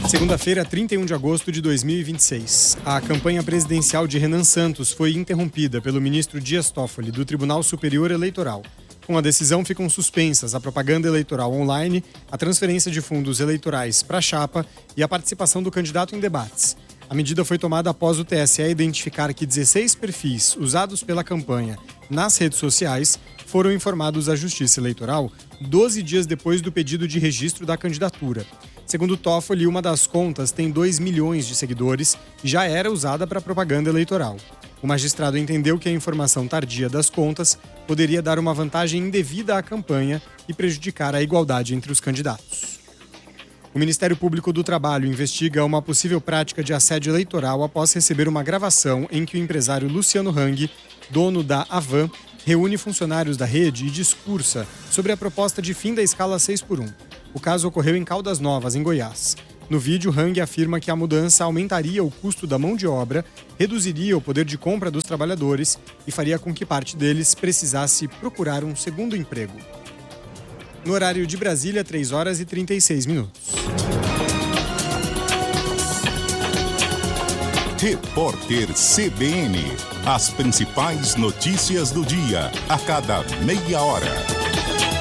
Segunda-feira, 31 de agosto de 2026. A campanha presidencial de Renan Santos foi interrompida pelo ministro Dias Toffoli, do Tribunal Superior Eleitoral. Com a decisão, ficam suspensas a propaganda eleitoral online, a transferência de fundos eleitorais para a chapa e a participação do candidato em debates. A medida foi tomada após o TSE identificar que 16 perfis usados pela campanha nas redes sociais foram informados à Justiça Eleitoral 12 dias depois do pedido de registro da candidatura. Segundo Toffoli, uma das contas tem 2 milhões de seguidores e já era usada para propaganda eleitoral. O magistrado entendeu que a informação tardia das contas poderia dar uma vantagem indevida à campanha e prejudicar a igualdade entre os candidatos. O Ministério Público do Trabalho investiga uma possível prática de assédio eleitoral após receber uma gravação em que o empresário Luciano Hang, dono da Avan, reúne funcionários da rede e discursa sobre a proposta de fim da escala 6x1. O caso ocorreu em Caldas Novas, em Goiás. No vídeo, Hang afirma que a mudança aumentaria o custo da mão de obra, reduziria o poder de compra dos trabalhadores e faria com que parte deles precisasse procurar um segundo emprego. No horário de Brasília, 3 horas e 36 minutos. Repórter CBN. As principais notícias do dia, a cada meia hora.